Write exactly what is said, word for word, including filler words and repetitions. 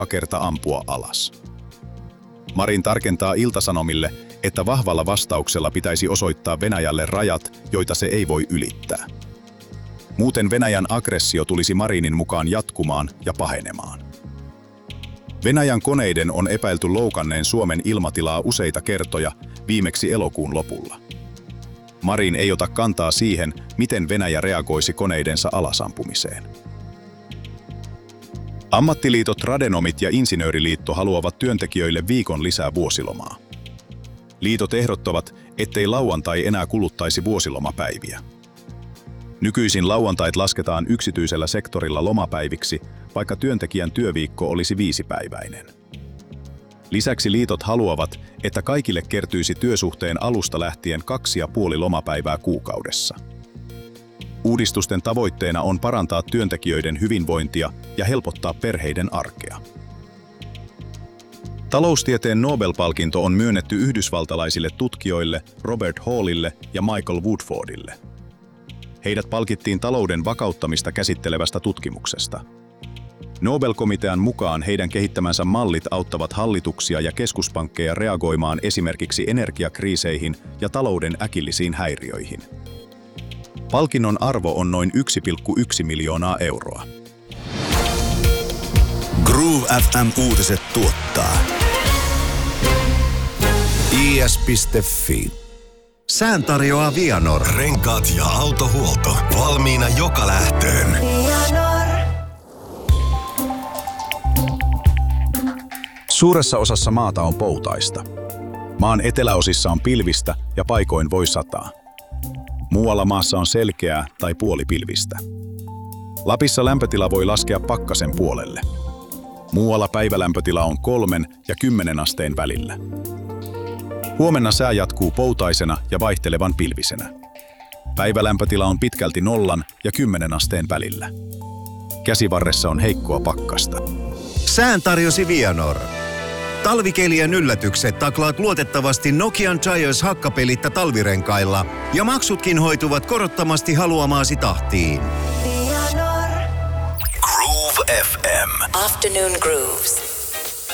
kerta ampua alas. Marin tarkentaa Ilta-Sanomille, että vahvalla vastauksella pitäisi osoittaa Venäjälle rajat, joita se ei voi ylittää. Muuten Venäjän aggressio tulisi Marinin mukaan jatkumaan ja pahenemaan. Venäjän koneiden on epäilty loukanneen Suomen ilmatilaa useita kertoja, viimeksi elokuun lopulla. Marin ei ota kantaa siihen, miten Venäjä reagoisi koneidensa alasampumiseen. Ammattiliitot Radenomit ja Insinööriliitto haluavat työntekijöille viikon lisää vuosilomaa. Liitot ehdottavat, ettei lauantai enää kuluttaisi vuosilomapäiviä. Nykyisin lauantait lasketaan yksityisellä sektorilla lomapäiviksi, vaikka työntekijän työviikko olisi viisipäiväinen. Lisäksi liitot haluavat, että kaikille kertyisi työsuhteen alusta lähtien kaksi ja puoli lomapäivää kuukaudessa. Uudistusten tavoitteena on parantaa työntekijöiden hyvinvointia ja helpottaa perheiden arkea. Taloustieteen Nobel-palkinto on myönnetty yhdysvaltalaisille tutkijoille Robert Hallille ja Michael Woodfordille. Heidät palkittiin talouden vakauttamista käsittelevästä tutkimuksesta. Nobel-komitean mukaan heidän kehittämänsä mallit auttavat hallituksia ja keskuspankkeja reagoimaan esimerkiksi energiakriiseihin ja talouden äkillisiin häiriöihin. Palkinnon arvo on noin yksi pilkku yksi miljoonaa euroa. Groove F M-uutiset tuottaa I S piste F I. Sään tarjoaa Vianor. Renkaat ja autohuolto. Valmiina joka lähtöön. Suuressa osassa maata on poutaista. Maan eteläosissa on pilvistä ja paikoin voi sataa. Muualla maassa on selkeää tai puolipilvistä. Lapissa lämpötila voi laskea pakkasen puolelle. Muualla päivälämpötila on kolmen ja kymmenen asteen välillä. Huomenna sää jatkuu poutaisena ja vaihtelevan pilvisenä. Päivälämpötila on pitkälti nollan ja kymmenen asteen välillä. Käsivarressa on heikkoa pakkasta. Sään tarjosi Vianor. Talvikelien yllätykset taklaat luotettavasti Nokian Giants hakkapelitta talvirenkailla ja maksutkin hoituvat korottomasti haluamaasi tahtiin. Vianor. Groove F M. Afternoon Grooves.